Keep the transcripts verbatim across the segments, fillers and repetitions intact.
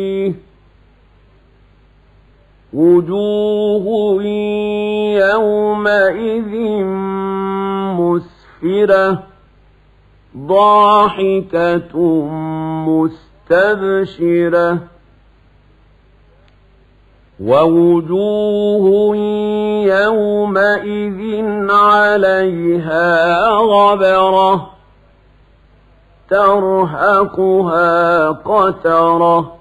وجوه يومئذ مسفرة ضاحكة مستبشرة ووجوه يومئذ عليها غبرة ترهقها قترة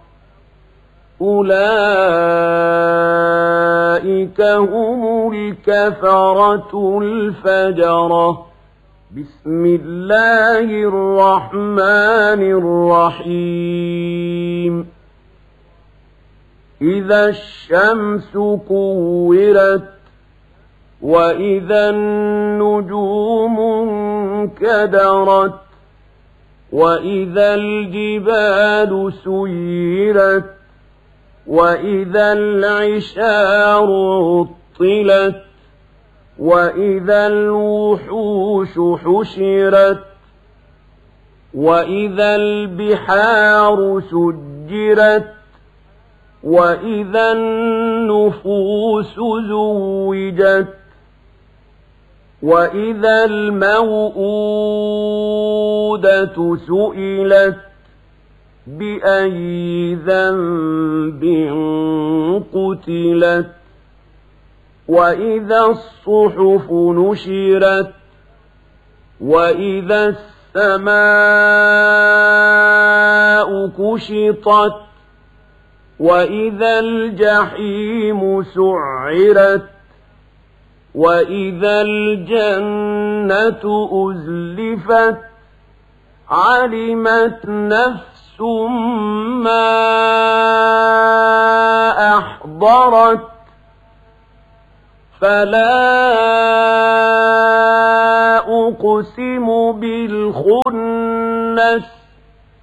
أولئك هم الكفرة الفجرة. بسم الله الرحمن الرحيم. إذا الشمس كورت وإذا النجوم انكدرت وإذا الجبال سيرت وإذا العشار عطلت وإذا الوحوش حشرت وإذا البحار سجرت وإذا النفوس زوجت وإذا الموءودة سئلت بأي ذنب قتلت وإذا الصحف نشرت وإذا السماء كشطت وإذا الجحيم سعرت وإذا الجنة أزلفت علمت نفس ما أحضرت فلا أقسم بالخنس